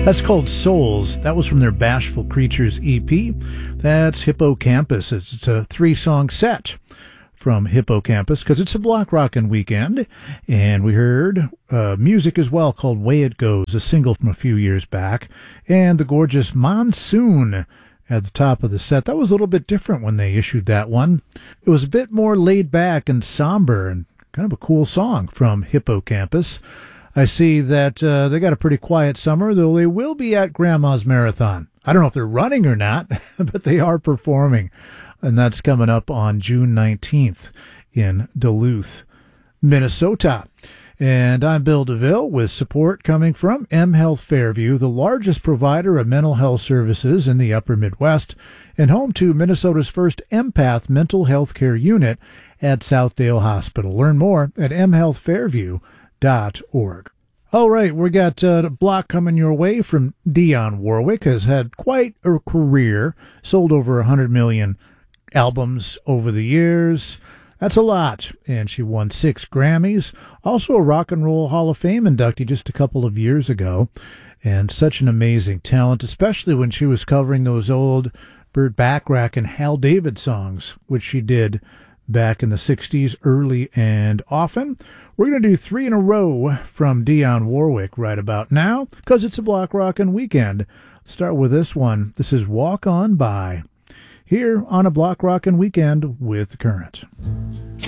That's called Souls. That was from their Bashful Creatures EP. That's Hippocampus. It's a 3-song set from Hippocampus because it's a block rockin' weekend. And we heard music as well called Way It Goes, a single from a few years back. And the gorgeous Monsoon at the top of the set. That was a little bit different when they issued that one. It was a bit more laid back and somber and kind of a cool song from Hippocampus. I see that they got a pretty quiet summer, though they will be at Grandma's Marathon. I don't know if they're running or not, but they are performing. And that's coming up on June 19th in Duluth, Minnesota. And I'm Bill DeVille with support coming from mHealth Fairview, the largest provider of mental health services in the upper Midwest, and home to Minnesota's first empath mental health care unit at Southdale Hospital. Learn more at mhealthfairview.org. All right, we got a block coming your way from Dionne Warwick. Has had quite a career, sold over 100 million albums over the years. That's a lot, and she won 6 Grammys. Also a Rock and Roll Hall of Fame inductee just a couple of years ago, and such an amazing talent, especially when she was covering those old Burt Bacharach and Hal David songs, which she did back in the 60s, early and often. We're going to do 3 in a row from Dionne Warwick right about now, because it's a block rockin' weekend. Start with this one. This is Walk On By, here on a block rockin' weekend with Current.